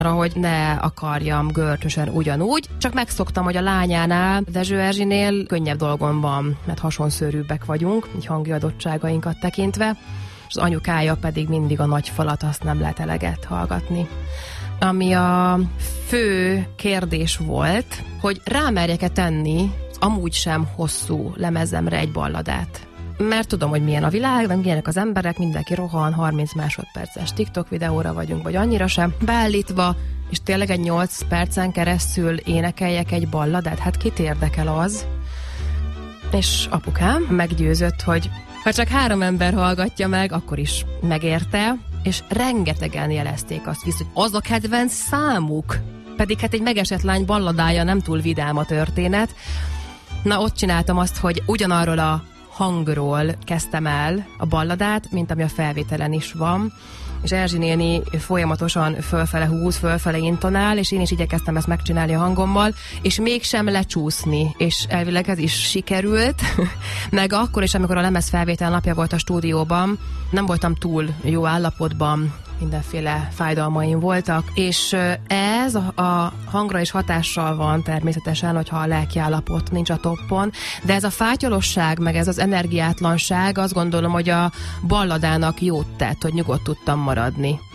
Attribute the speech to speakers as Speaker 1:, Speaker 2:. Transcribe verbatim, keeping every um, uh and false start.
Speaker 1: hogy ne akarjam görcsösen ugyanúgy, csak megszoktam, hogy a lányánál, Dezső Erzsinél könnyebb dolgom van, mert hasonszőrűbbek vagyunk, így hangi adottságainkat tekintve, az anyukája pedig mindig a nagy falat, azt nem lehet eleget hallgatni. Ami a fő kérdés volt, hogy rámerjek-e tenni amúgy sem hosszú lemezemre egy balladát. Mert tudom, hogy milyen a világ, nem milyenek az emberek, mindenki rohan, harminc másodperces TikTok videóra vagyunk, vagy annyira sem beállítva, és tényleg egy nyolc percen keresztül énekeljek egy balladát, hát kit érdekel az? És apukám meggyőzött, hogy ha csak három ember hallgatja meg, akkor is megérte, és rengetegen jelezték azt visz, hogy az a kedvenc számuk. Pedig hát egy megesett lány balladája, nem túl vidám a történet. Na, ott csináltam azt, hogy ugyanarról a hangról kezdtem el a balladát, mint ami a felvételen is van, és Erzsi néni folyamatosan fölfele húz, fölfele intonál, és én is igyekeztem ezt megcsinálni a hangommal, és mégsem lecsúszni, és elvileg ez is sikerült, meg akkor is, amikor a lemez felvétel napja volt a stúdióban, nem voltam túl jó állapotban, mindenféle fájdalmaim voltak, és ez a, a hangra is hatással van természetesen, hogyha a lelkiállapot nincs a toppon, de ez a fátyolosság, meg ez az energiátlanság, azt gondolom, hogy a balladának jót tett, hogy nyugodt tudtam maradni.